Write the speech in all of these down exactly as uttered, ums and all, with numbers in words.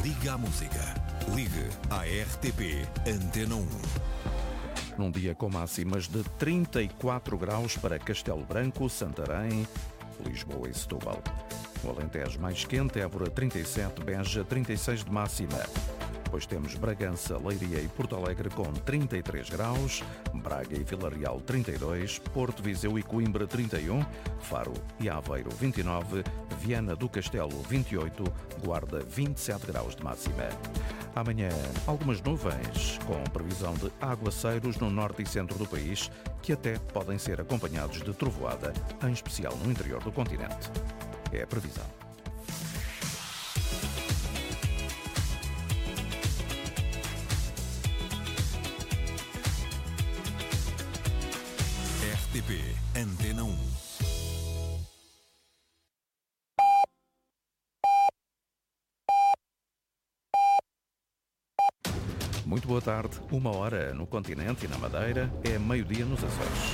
Liga à música. Ligue à R T P Antena um. Num dia com máximas de trinta e quatro graus para Castelo Branco, Santarém, Lisboa e Setúbal. O Alentejo mais quente, Évora trinta e sete, Beja trinta e seis de máxima. Depois temos Bragança, Leiria e Porto Alegre com trinta e três graus, Braga e Vila Real trinta e dois, Porto, Viseu e Coimbra trinta e um, Faro e Aveiro vinte e nove, Viana do Castelo vinte e oito, Guarda vinte e sete graus de máxima. Amanhã, algumas nuvens, com previsão de aguaceiros no norte e centro do país, que até podem ser acompanhados de trovoada, em especial no interior do continente. É a previsão. R T P Antena um. Muito boa tarde. Uma hora no continente e na Madeira, é meio-dia nos Açores.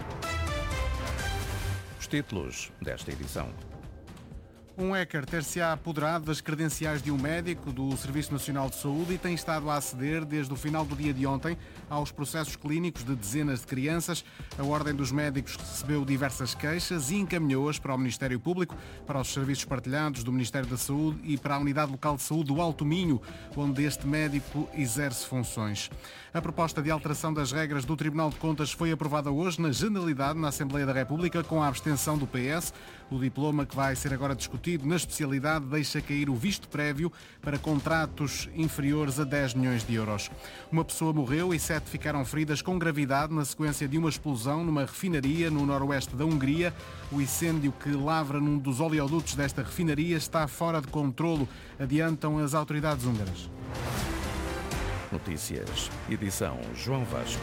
Os títulos desta edição. Um hacker ter-se-á apoderado das credenciais de um médico do Serviço Nacional de Saúde e tem estado a aceder, desde o final do dia de ontem, aos processos clínicos de dezenas de crianças. A Ordem dos Médicos recebeu diversas queixas e encaminhou-as para o Ministério Público, para os serviços partilhados do Ministério da Saúde e para a Unidade Local de Saúde do Alto Minho, onde este médico exerce funções. A proposta de alteração das regras do Tribunal de Contas foi aprovada hoje, na generalidade, na Assembleia da República, com a abstenção do P S. O diploma que vai ser agora discutido na especialidade deixa cair o visto prévio para contratos inferiores a dez milhões de euros. Uma pessoa morreu e sete ficaram feridas com gravidade na sequência de uma explosão numa refinaria no noroeste da Hungria. O incêndio que lavra num dos oleodutos desta refinaria está fora de controlo, adiantam as autoridades húngaras. Notícias. Edição João Vasco.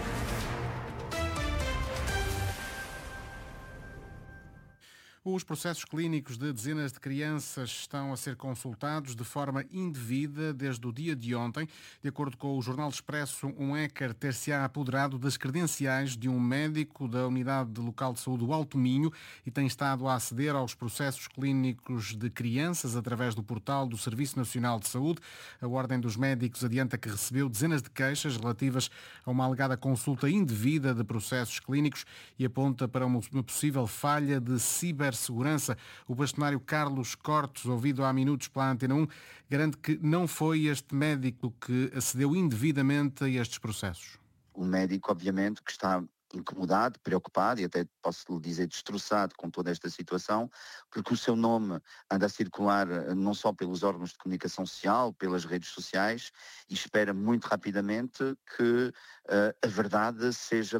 Os processos clínicos de dezenas de crianças estão a ser consultados de forma indevida desde o dia de ontem. De acordo com o Jornal Expresso, um hacker ter-se-á apoderado das credenciais de um médico da Unidade Local de Saúde do Alto Minho e tem estado a aceder aos processos clínicos de crianças através do portal do Serviço Nacional de Saúde. A Ordem dos Médicos adianta que recebeu dezenas de queixas relativas a uma alegada consulta indevida de processos clínicos e aponta para uma possível falha de ciber segurança. O bastonário Carlos Cortes, ouvido há minutos pela Antena um, garante que não foi este médico que acedeu indevidamente a estes processos. O médico, obviamente, que está incomodado, preocupado e até posso lhe dizer destroçado com toda esta situação, porque o seu nome anda a circular não só pelos órgãos de comunicação social, pelas redes sociais, e espera muito rapidamente que uh, a verdade seja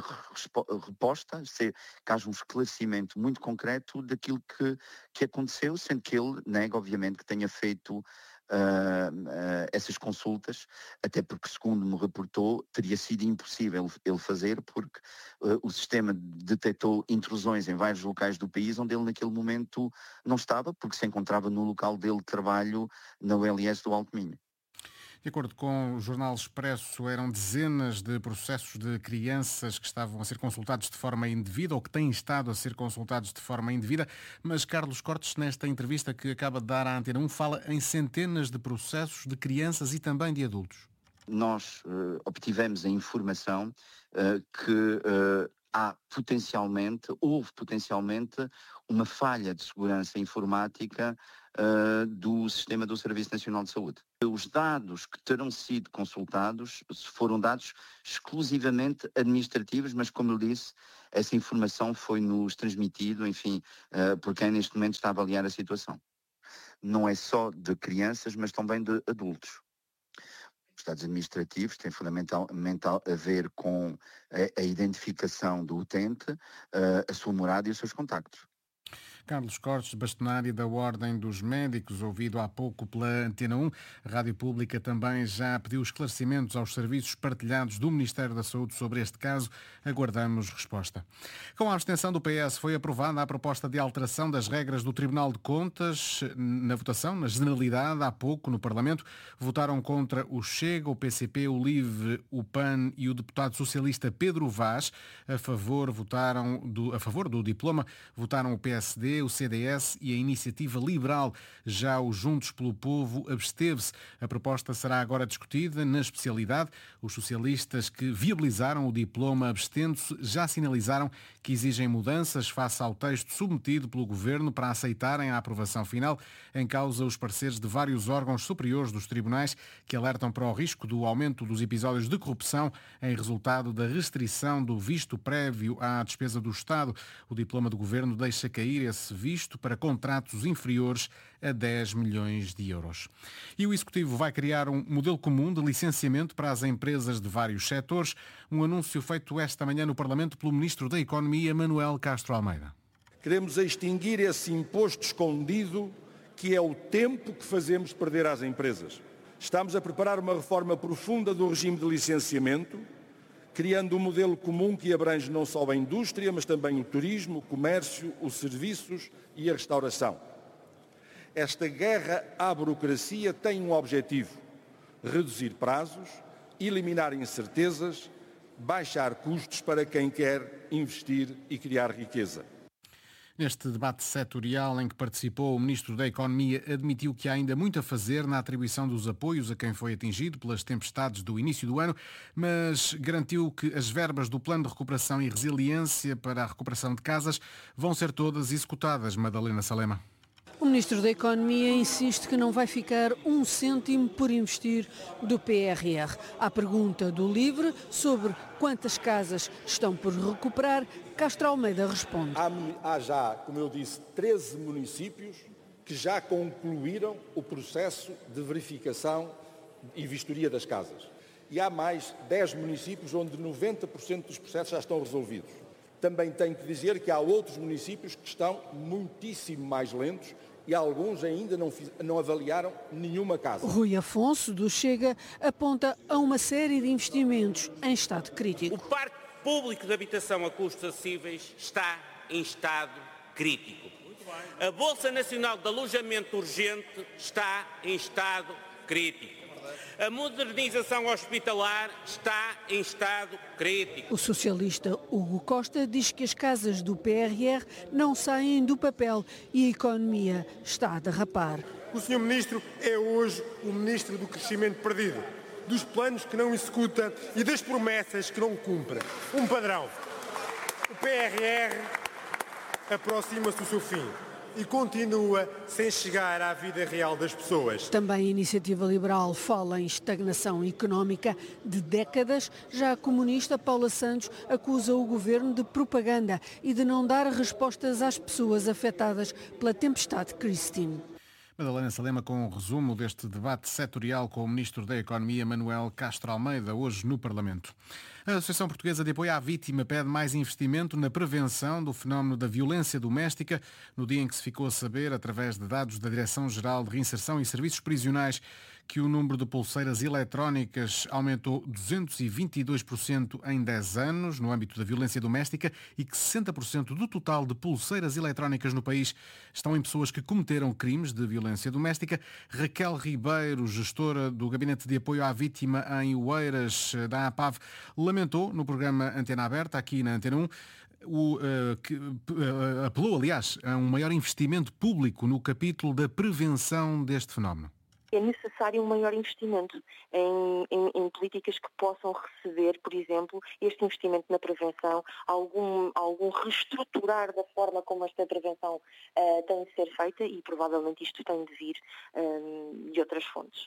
reposta, se, que haja um esclarecimento muito concreto daquilo que, que aconteceu, sendo que ele nega, obviamente, que tenha feito Uh, uh, essas consultas, até porque, segundo me reportou, teria sido impossível ele fazer porque uh, o sistema detectou intrusões em vários locais do país onde ele naquele momento não estava, porque se encontrava no local dele de trabalho na U L S do Alto Minho. De acordo com o Jornal Expresso, eram dezenas de processos de crianças que estavam a ser consultados de forma indevida ou que têm estado a ser consultados de forma indevida, mas Carlos Cortes, nesta entrevista que acaba de dar à Antena um, fala em centenas de processos de crianças e também de adultos. Nós uh, obtivemos a informação uh, que uh, há potencialmente, houve potencialmente uma falha de segurança informática uh, do sistema do Serviço Nacional de Saúde. Os dados que terão sido consultados foram dados exclusivamente administrativos, mas como eu disse, essa informação foi-nos transmitido, enfim, uh, por quem neste momento está a avaliar a situação. Não é só de crianças, mas também de adultos. Os dados administrativos têm fundamentalmente a ver com a, a identificação do utente, uh, a sua morada e os seus contactos. Carlos Cortes, bastonário da Ordem dos Médicos, ouvido há pouco pela Antena um. A Rádio Pública também já pediu esclarecimentos aos serviços partilhados do Ministério da Saúde sobre este caso. Aguardamos resposta. Com a abstenção do P S, foi aprovada a proposta de alteração das regras do Tribunal de Contas. Na votação, na generalidade, há pouco, no Parlamento, votaram contra o Chega, o P C P, o LIVRE, o P A N e o deputado socialista Pedro Vaz. A favor, votaram do, a favor do diploma votaram o P S D, D, o C D S e a Iniciativa Liberal. Já o Juntos pelo Povo absteve-se. A proposta será agora discutida na especialidade. Os socialistas que viabilizaram o diploma abstendo-se já sinalizaram que exigem mudanças face ao texto submetido pelo Governo para aceitarem a aprovação final. Em causa os pareceres de vários órgãos superiores dos tribunais que alertam para o risco do aumento dos episódios de corrupção em resultado da restrição do visto prévio à despesa do Estado. O diploma do Governo deixa cair esse visto para contratos inferiores a dez milhões de euros. E o Executivo vai criar um modelo comum de licenciamento para as empresas de vários setores, um anúncio feito esta manhã no Parlamento pelo Ministro da Economia, Manuel Castro Almeida. Queremos extinguir esse imposto escondido que é o tempo que fazemos perder às empresas. Estamos a preparar uma reforma profunda do regime de licenciamento, criando um modelo comum que abrange não só a indústria, mas também o turismo, o comércio, os serviços e a restauração. Esta guerra à burocracia tem um objetivo: reduzir prazos, eliminar incertezas, baixar custos para quem quer investir e criar riqueza. Neste debate setorial em que participou, o Ministro da Economia admitiu que há ainda muito a fazer na atribuição dos apoios a quem foi atingido pelas tempestades do início do ano, mas garantiu que as verbas do Plano de Recuperação e Resiliência para a recuperação de casas vão ser todas executadas. Madalena Salema. O Ministro da Economia insiste que não vai ficar um cêntimo por investir do P R R. À pergunta do LIVRE sobre quantas casas estão por recuperar, Castro Almeida responde. Há, há já, como eu disse, treze municípios que já concluíram o processo de verificação e vistoria das casas. E há mais dez municípios onde noventa por cento dos processos já estão resolvidos. Também tenho que dizer que há outros municípios que estão muitíssimo mais lentos e alguns ainda não, fiz, não avaliaram nenhuma casa. Rui Afonso, do Chega, aponta a uma série de investimentos em estado crítico. O parque público de habitação a custos acessíveis está em estado crítico. A Bolsa Nacional de Alojamento Urgente está em estado crítico. A modernização hospitalar está em estado crítico. O socialista Hugo Costa diz que as casas do P R R não saem do papel e a economia está a derrapar. O senhor Ministro é hoje o Ministro do Crescimento Perdido, dos planos que não executa e das promessas que não cumpre. Um padrão. O P R R aproxima-se do seu fim e continua sem chegar à vida real das pessoas. Também a Iniciativa Liberal fala em estagnação económica de décadas. Já a comunista Paula Santos acusa o governo de propaganda e de não dar respostas às pessoas afetadas pela tempestade Christine. Madalena Salema com um resumo deste debate setorial com o Ministro da Economia, Manuel Castro Almeida, hoje no Parlamento. A Associação Portuguesa de Apoio à Vítima pede mais investimento na prevenção do fenómeno da violência doméstica, no dia em que se ficou a saber, através de dados da Direção-Geral de Reinserção e Serviços Prisionais, que o número de pulseiras eletrónicas aumentou duzentos e vinte e dois por cento em dez anos no âmbito da violência doméstica e que sessenta por cento do total de pulseiras eletrónicas no país estão em pessoas que cometeram crimes de violência doméstica. Raquel Ribeiro, gestora do Gabinete de Apoio à Vítima em Oeiras, da APAV, lamentou no programa Antena Aberta, aqui na Antena um, O, uh, que, uh, apelou, aliás, a um maior investimento público no capítulo da prevenção deste fenómeno. É necessário um maior investimento em, em, em políticas que possam receber, por exemplo, este investimento na prevenção, algum, algum reestruturar da forma como esta prevenção uh, tem de ser feita e provavelmente isto tem de vir um, de outras fontes.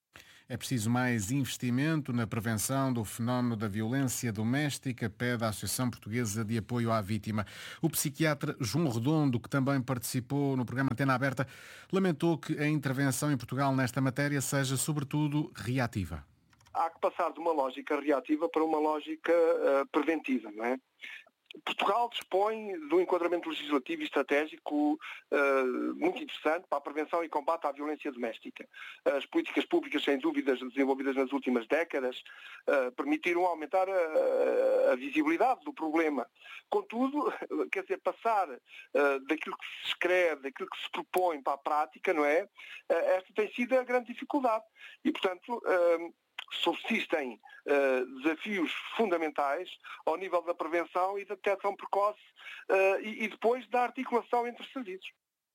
É preciso mais investimento na prevenção do fenómeno da violência doméstica, pede a Associação Portuguesa de Apoio à Vítima. O psiquiatra João Redondo, que também participou no programa Antena Aberta, lamentou que a intervenção em Portugal nesta matéria seja, sobretudo, reativa. Há que passar de uma lógica reativa para uma lógica uh, preventiva, não é? Portugal dispõe de um enquadramento legislativo e estratégico uh, muito interessante para a prevenção e combate à violência doméstica. As políticas públicas, sem dúvidas, desenvolvidas nas últimas décadas, uh, permitiram aumentar a, a visibilidade do problema. Contudo, quer dizer, passar uh, daquilo que se escreve, daquilo que se propõe para a prática, não é? Uh, esta tem sido a grande dificuldade. E, portanto, uh, subsistem uh, desafios fundamentais ao nível da prevenção e da detecção precoce uh, e, e depois da articulação entre serviços.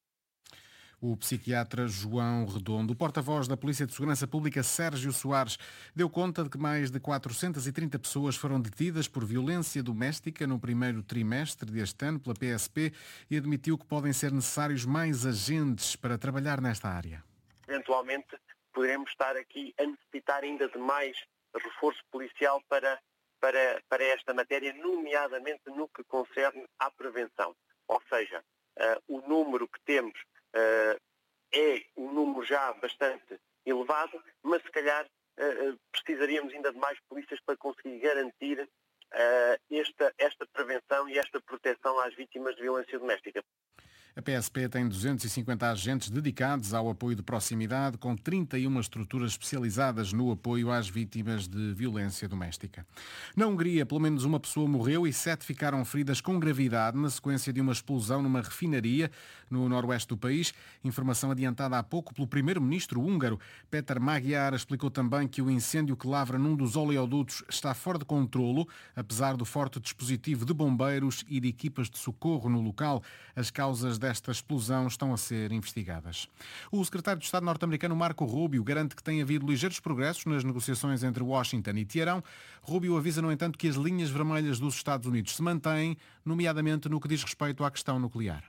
O psiquiatra João Redondo. O porta-voz da Polícia de Segurança Pública, Sérgio Soares, deu conta de que mais de quatrocentas e trinta pessoas foram detidas por violência doméstica no primeiro trimestre deste ano pela P S P e admitiu que podem ser necessários mais agentes para trabalhar nesta área. Eventualmente poderemos estar aqui a necessitar ainda de mais reforço policial para, para, para esta matéria, nomeadamente no que concerne à prevenção. Ou seja, uh, o número que temos Uh, é um número já bastante elevado, mas se calhar uh, precisaríamos ainda de mais polícias para conseguir garantir uh, esta, esta prevenção e esta proteção às vítimas de violência doméstica. A P S P tem duzentos e cinquenta agentes dedicados ao apoio de proximidade, com trinta e uma estruturas especializadas no apoio às vítimas de violência doméstica. Na Hungria, pelo menos uma pessoa morreu e sete ficaram feridas com gravidade na sequência de uma explosão numa refinaria no noroeste do país. Informação adiantada há pouco pelo primeiro-ministro húngaro. Péter Magyar explicou também que o incêndio que lavra num dos oleodutos está fora de controlo, apesar do forte dispositivo de bombeiros e de equipas de socorro no local. As causas desta explosão estão a ser investigadas. O secretário de Estado norte-americano Marco Rubio garante que tem havido ligeiros progressos nas negociações entre Washington e Teherão. Rubio avisa, no entanto, que as linhas vermelhas dos Estados Unidos se mantêm, nomeadamente no que diz respeito à questão nuclear.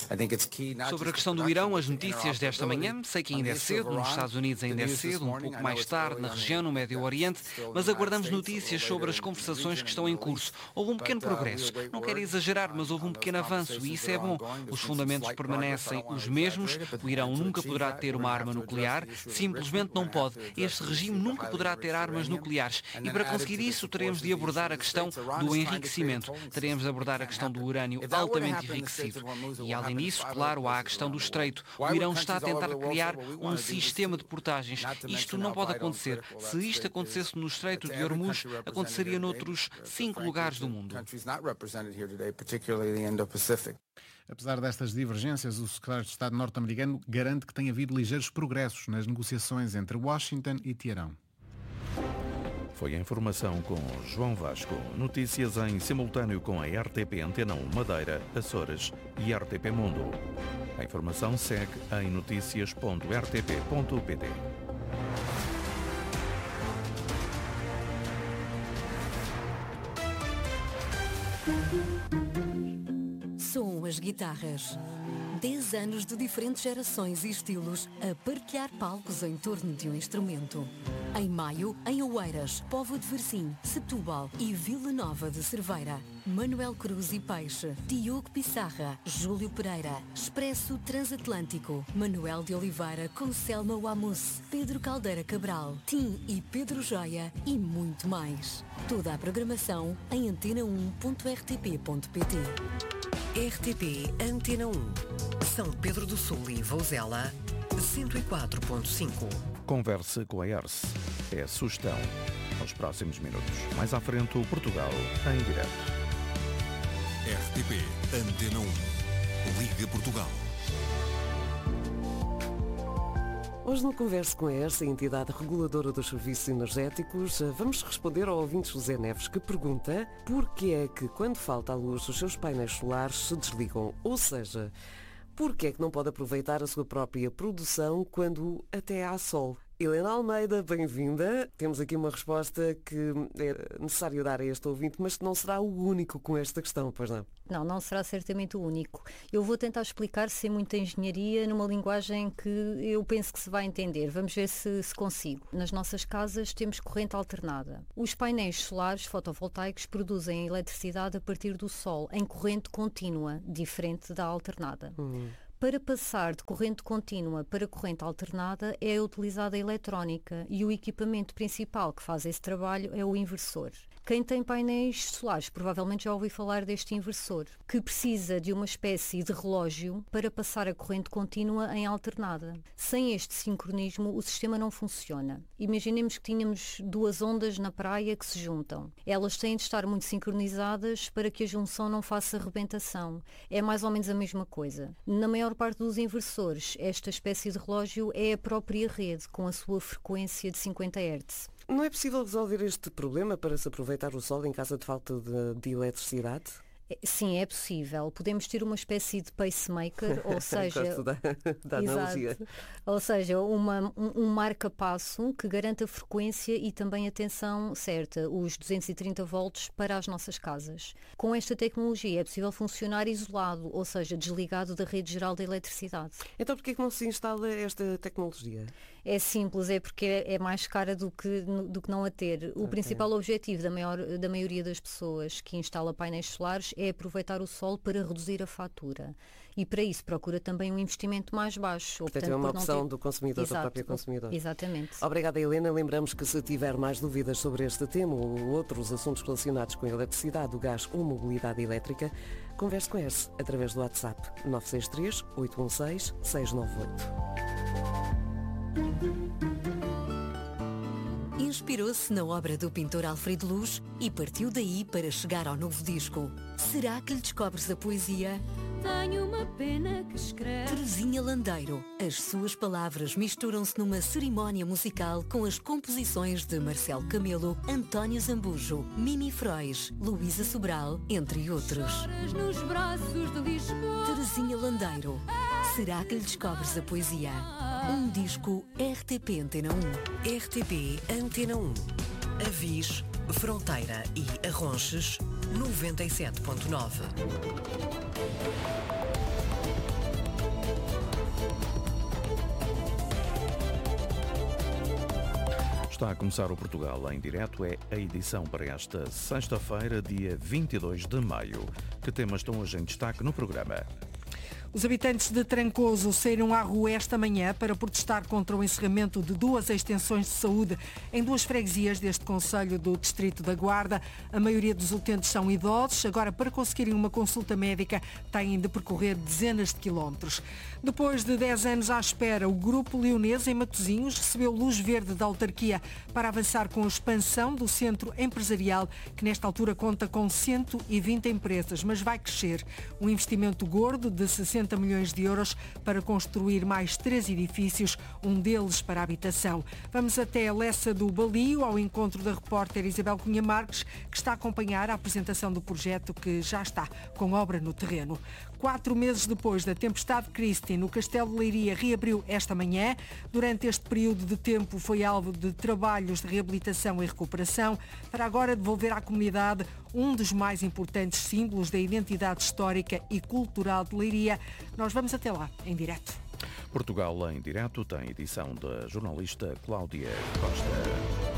Sobre a questão do Irão, as notícias desta manhã, sei que ainda é cedo, nos Estados Unidos ainda é cedo, um pouco mais tarde na região, no Médio Oriente, mas aguardamos notícias sobre as conversações que estão em curso. Houve um pequeno progresso, não quero exagerar, mas houve um pequeno avanço e isso é bom. Os fundamentos permanecem os mesmos, o Irão nunca poderá ter uma arma nuclear, simplesmente não pode. Este regime nunca poderá ter armas nucleares e para conseguir isso teremos de abordar a questão do enriquecimento, teremos de abordar a questão do urânio altamente enriquecido. E além disso, claro, há a questão do Estreito. O Irão está a tentar criar um sistema de portagens. Isto não pode acontecer. Se isto acontecesse no Estreito de Hormuz, aconteceria noutros cinco lugares do mundo. Apesar destas divergências, o secretário de Estado norte-americano garante que tem havido ligeiros progressos nas negociações entre Washington e Teherão. Foi a informação com João Vasco. Notícias em simultâneo com a R T P Antena um Madeira, Açores e R T P Mundo. A informação segue em notícias ponto r t p ponto p t. Som as guitarras. Dez anos de diferentes gerações e estilos a partilhar palcos em torno de um instrumento. Em maio, em Oeiras, Póvoa de Varzim, Setúbal e Vila Nova de Cerveira. Manuel Cruz e Peixe, Diogo Pissarra, Júlio Pereira, Expresso Transatlântico, Manuel de Oliveira com Selma Wamus, Pedro Caldeira Cabral, Tim e Pedro Joia e muito mais. Toda a programação em antena um ponto r t p ponto p t. R T P Antena um. São Pedro do Sul e Vouzela, cento e quatro ponto cinco. Converse com a E R S. É a sugestão nos próximos minutos. Mais à frente, o Portugal em direto. R T P Antena um. Liga Portugal. Hoje no Converse com a E R S, a entidade reguladora dos serviços energéticos, vamos responder ao ouvinte José Neves, que pergunta por que é que quando falta a luz os seus painéis solares se desligam, ou seja, por que é que não pode aproveitar a sua própria produção quando até há sol? Helena Almeida, bem-vinda. Temos aqui uma resposta que é necessário dar a este ouvinte, mas que não será o único com esta questão, pois não? Não, não será certamente o único. Eu vou tentar explicar sem muita engenharia numa linguagem que eu penso que se vai entender. Vamos ver se, se consigo. Nas nossas casas temos corrente alternada. Os painéis solares fotovoltaicos produzem eletricidade a partir do sol, em corrente contínua, diferente da alternada. Hum. Para passar de corrente contínua para corrente alternada é utilizada a eletrónica e o equipamento principal que faz esse trabalho é o inversor. Quem tem painéis solares provavelmente já ouviu falar deste inversor, que precisa de uma espécie de relógio para passar a corrente contínua em alternada. Sem este sincronismo, o sistema não funciona. Imaginemos que tínhamos duas ondas na praia que se juntam. Elas têm de estar muito sincronizadas para que a junção não faça rebentação. É mais ou menos a mesma coisa. Na maior parte dos inversores, esta espécie de relógio é a própria rede, com a sua frequência de cinquenta hertz. Não é possível resolver este problema para se aproveitar o sol em caso de falta de, de eletricidade? Sim, é possível. Podemos ter uma espécie de pacemaker, ou seja, da, da analogia. Ou seja, uma, um, um marca-passo que garanta a frequência e também a tensão certa, os duzentos e trinta volts para as nossas casas. Com esta tecnologia é possível funcionar isolado, ou seja, desligado da rede geral da eletricidade. Então porquê que não se instala esta tecnologia? É simples, é porque é mais cara do que, do que não a ter. O okay. principal objetivo da, maior, da maioria das pessoas que instala painéis solares é aproveitar o sol para reduzir a fatura. E para isso procura também um investimento mais baixo. Portanto, é uma opção ter... do consumidor, Exato, do próprio consumidor. Exatamente. Obrigada, Helena. Lembramos que se tiver mais dúvidas sobre este tema ou outros assuntos relacionados com a eletricidade, o gás ou mobilidade elétrica, converse com a E R S através do WhatsApp nove seis três, oito um seis, seis nove oito. Inspirou-se na obra do pintor Alfredo Luz e partiu daí para chegar ao novo disco. Será que lhe descobres a poesia? Tenho uma pena que escreve. Terezinha Landeiro. As suas palavras misturam-se numa cerimónia musical com as composições de Marcelo Camelo, António Zambujo, Mimi Frois, Luísa Sobral, entre outros. Choras nos braços de Lisboa. Terezinha Landeiro. Será que lhe descobres a poesia? Um disco R T P Antena um. R T P Antena um. Avis, Fronteira e Arronches, noventa e sete ponto nove. Está a começar o Portugal em direto, é a edição para esta sexta-feira, dia vinte e dois de maio. Que temas estão hoje em destaque no programa? Os habitantes de Trancoso saíram à rua esta manhã para protestar contra o encerramento de duas extensões de saúde em duas freguesias deste concelho do Distrito da Guarda. A maioria dos utentes são idosos. Agora, para conseguirem uma consulta médica, têm de percorrer dezenas de quilómetros. Depois de dez anos à espera, o Grupo Leonês em Matosinhos recebeu luz verde da autarquia para avançar com a expansão do centro empresarial, que nesta altura conta com cento e vinte empresas, mas vai crescer. Um investimento gordo de sessenta milhões de euros para construir mais três edifícios, um deles para a habitação. Vamos até a Lessa do Balio, ao encontro da repórter Isabel Cunha Marques, que está a acompanhar a apresentação do projeto que já está com obra no terreno. Quatro meses depois da tempestade Christine, o Castelo de Leiria reabriu esta manhã. Durante este período de tempo foi alvo de trabalhos de reabilitação e recuperação, para agora devolver à comunidade um dos mais importantes símbolos da identidade histórica e cultural de Leiria. Nós vamos até lá, em direto. Portugal em direto tem edição da jornalista Cláudia Costa.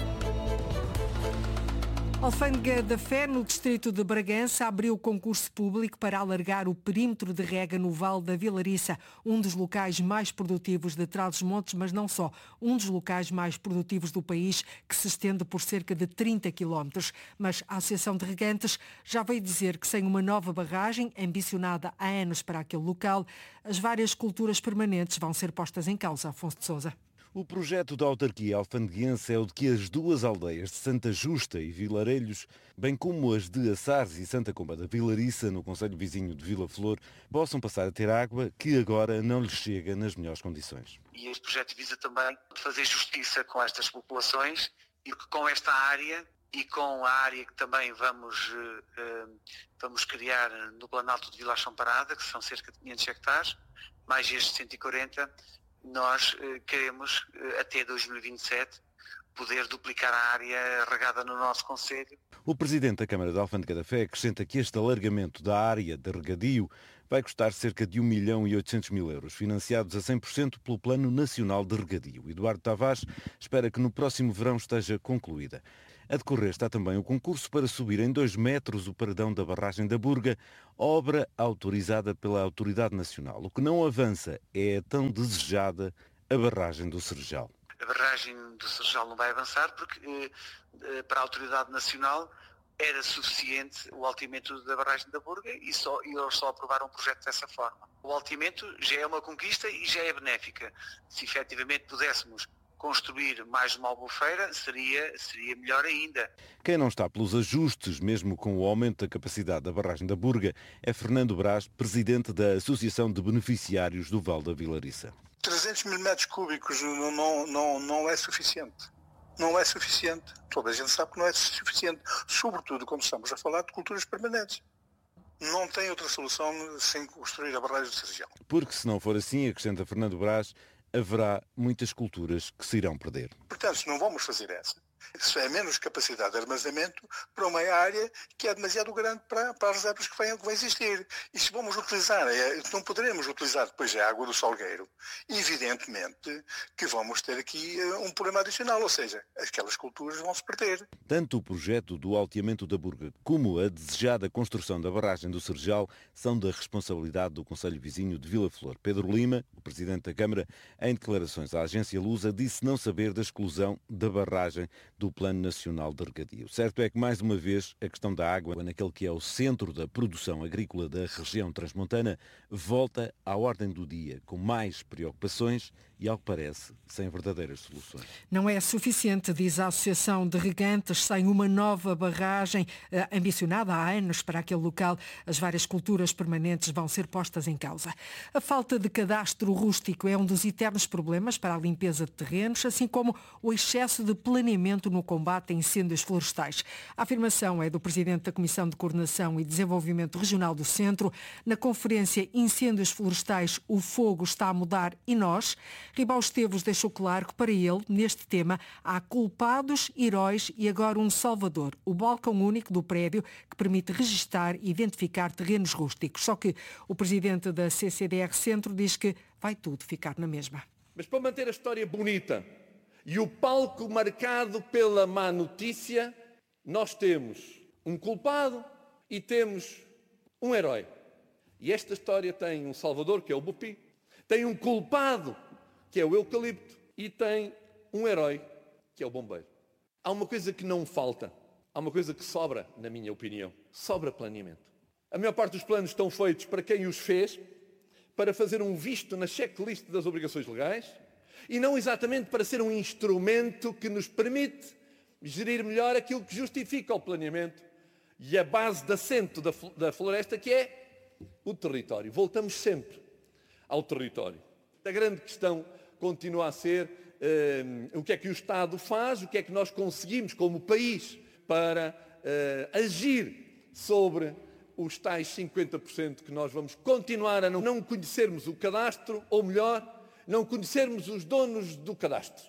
Alfândega da Fé, no distrito de Bragança, abriu concurso público para alargar o perímetro de rega no Vale da Vilariça, um dos locais mais produtivos de Trás-os-Montes, mas não só, um dos locais mais produtivos do país, que se estende por cerca de trinta quilómetros. Mas a Associação de Regantes já veio dizer que sem uma nova barragem, ambicionada há anos para aquele local, as várias culturas permanentes vão ser postas em causa. Afonso de Sousa. O projeto da autarquia alfandeguense é o de que as duas aldeias de Santa Justa e Vilarelhos, bem como as de Açares e Santa Comba da Vilariça, no concelho vizinho de Vila Flor, possam passar a ter água que agora não lhes chega nas melhores condições. E este projeto visa também fazer justiça com estas populações e com esta área e com a área que também vamos, uh, vamos criar no Planalto de Vila Chão Parada, que são cerca de quinhentos hectares, mais estes cento e quarenta. Nós eh, queremos, eh, até dois mil e vinte e sete, poder duplicar a área regada no nosso concelho. O Presidente da Câmara de Alfândega da Fé acrescenta que este alargamento da área de regadio vai custar cerca de um milhão e oitocentos mil euros, financiados a cem por cento pelo Plano Nacional de Regadio. Eduardo Tavares espera que no próximo verão esteja concluída. A decorrer está também o concurso para subir em dois metros o paredão da barragem da Burga, obra autorizada pela Autoridade Nacional. O que não avança é a tão desejada a barragem do Serjal. A barragem do Serjal não vai avançar porque eh, para a Autoridade Nacional era suficiente o alteamento da barragem da Burga e, só, e eles só aprovaram um projeto dessa forma. O alteamento já é uma conquista e já é benéfica. Se efetivamente pudéssemos construir mais uma albufeira, seria, seria melhor ainda. Quem não está pelos ajustes, mesmo com o aumento da capacidade da barragem da Burga, é Fernando Brás, presidente da Associação de Beneficiários do Vale da Vilariça. trezentos mil metros cúbicos não, não, não é suficiente. não é suficiente. Toda a gente sabe que não é suficiente, sobretudo quando estamos a falar de culturas permanentes. Não tem outra solução sem construir a barragem do Seixal. Porque se não for assim, acrescenta Fernando Brás, haverá muitas culturas que se irão perder. Portanto, se não vamos fazer essa, isso é menos capacidade de armazenamento para uma área que é demasiado grande para, para as reservas que vão, que vão existir. E se vamos utilizar, é, não poderemos utilizar depois a água do Salgueiro, evidentemente que vamos ter aqui um problema adicional, ou seja, aquelas culturas vão se perder. Tanto o projeto do alteamento da Burga como a desejada construção da barragem do Serjal são da responsabilidade do Conselho Vizinho de Vila Flor. Pedro Lima, o Presidente da Câmara, em declarações à agência Lusa, disse não saber da exclusão da barragem do Plano Nacional de Regadio. Certo é que, mais uma vez, a questão da água, naquele que é o centro da produção agrícola da região transmontana, volta à ordem do dia, com mais preocupações e, ao que parece, sem verdadeiras soluções. Não é suficiente, diz a Associação de Regantes, sem uma nova barragem eh, ambicionada há anos para aquele local. As várias culturas permanentes vão ser postas em causa. A falta de cadastro rústico é um dos eternos problemas para a limpeza de terrenos, assim como o excesso de planeamento no combate a incêndios florestais. A afirmação é do Presidente da Comissão de Coordenação e Desenvolvimento Regional do Centro. Na conferência Incêndios Florestais, o fogo está a mudar e nós... Ribau Esteves deixou claro que para ele, neste tema, há culpados, heróis e agora um salvador, o balcão único do prédio que permite registar e identificar terrenos rústicos. Só que o presidente da C C D R Centro diz que vai tudo ficar na mesma. Mas para manter a história bonita e o palco marcado pela má notícia, nós temos um culpado e temos um herói. E esta história tem um salvador, que é o Bupi, tem um culpado, que é o eucalipto, e tem um herói, que é o bombeiro. Há uma coisa que não falta, há uma coisa que sobra, na minha opinião, sobra planeamento. A maior parte dos planos estão feitos para quem os fez, para fazer um visto na checklist das obrigações legais, e não exatamente para ser um instrumento que nos permite gerir melhor aquilo que justifica o planeamento e a base de assento da, da floresta, que é o território. Voltamos sempre ao território. A grande questão continua a ser uh, o que é que o Estado faz, o que é que nós conseguimos como país para uh, agir sobre os tais cinquenta por cento que nós vamos continuar a não, não conhecermos o cadastro, ou melhor, não conhecermos os donos do cadastro.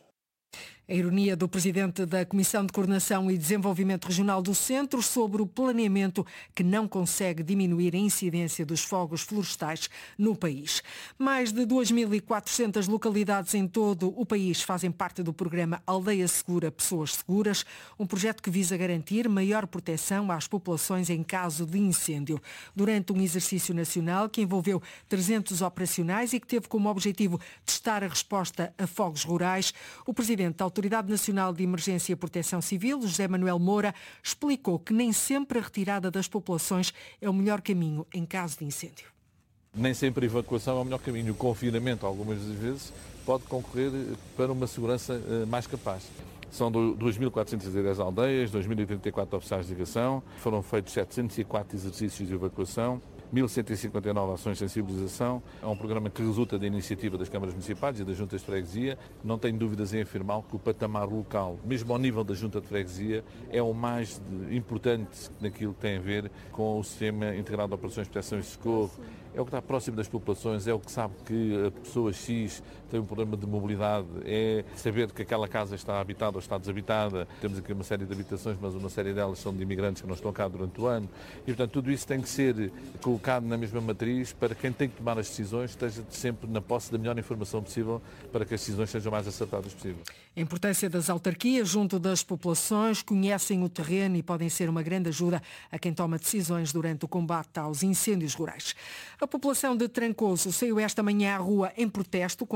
A ironia do Presidente da Comissão de Coordenação e Desenvolvimento Regional do Centro sobre o planeamento que não consegue diminuir a incidência dos fogos florestais no país. Mais de duas mil e quatrocentas localidades em todo o país fazem parte do programa Aldeia Segura, Pessoas Seguras, um projeto que visa garantir maior proteção às populações em caso de incêndio. Durante um exercício nacional que envolveu trezentos operacionais e que teve como objetivo testar a resposta a fogos rurais, o Presidente da Autoridade Nacional de Emergência e Proteção Civil, José Manuel Moura, explicou que nem sempre a retirada das populações é o melhor caminho em caso de incêndio. Nem sempre a evacuação é o melhor caminho. O confinamento, algumas vezes, pode concorrer para uma segurança mais capaz. São duas mil quatrocentas e dez aldeias, dois mil e trinta e quatro oficiais de ligação, foram feitos setecentos e quatro exercícios de evacuação, mil cento e cinquenta e nove ações de sensibilização. É um programa que resulta da iniciativa das câmaras municipais e das juntas de freguesia. Não tenho dúvidas em afirmar que o patamar local, mesmo ao nível da junta de freguesia, é o mais importante naquilo que tem a ver com o sistema integrado de operações de proteção e socorro. É o que está próximo das populações, é o que sabe que a pessoa X tem um problema de mobilidade, é saber que aquela casa está habitada ou está desabitada. Temos aqui uma série de habitações, mas uma série delas são de imigrantes que não estão cá durante o ano. E, portanto, tudo isso tem que ser colocado na mesma matriz para quem tem que tomar as decisões esteja sempre na posse da melhor informação possível para que as decisões sejam mais acertadas possível. A importância das autarquias junto das populações, conhecem o terreno e podem ser uma grande ajuda a quem toma decisões durante o combate aos incêndios rurais. A população de Trancoso saiu esta manhã à rua em protesto